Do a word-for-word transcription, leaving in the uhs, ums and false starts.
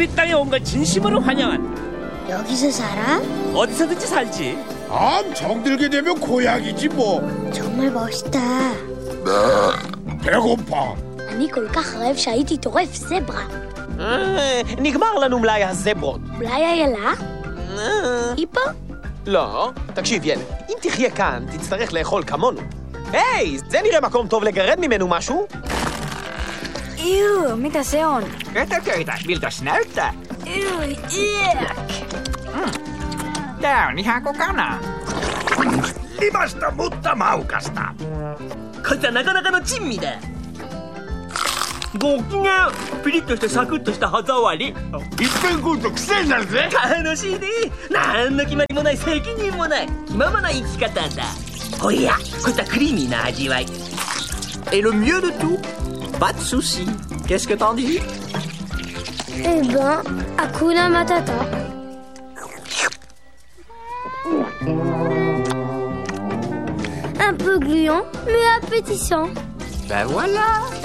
우리 땅에 온 걸 진심으로 환영한다. 여기서 살아? 어디서든지 살지. 아, 정들게 되면 고향이지 뭐. 정말 멋있다. 배고파. אני כל כך רעב שהייתי טורף זברה. נגמר לנו מלאי הזברות. אולי איילה? היא פה? לא, תקשיב ילד, אם תחיה כאן, תצטרך לאכול כמונו. היי, זה נראה מקום טוב לגרד ממנו משהו? Ew, mitä se on? Ötököitä, miltäs näyttää? Ew, iäk. Tää on ihan kuin kana. Limasta, mutta maukasta. こいつはなかなかの珍味だ。ご機嫌。ピリッとしてサクッとした歯触り。 いっぺん食うと癖になるぜ。 楽しいね。何の決まりもない責任もない気ままな生き方だ。おや、こういったクリーミーな味わい。 Et le mieux de tout, pas de soucis. Qu'est-ce que t'en dis? Eh ben, Hakuna Matata. Un peu gluant, mais appétissant. Ben voilà.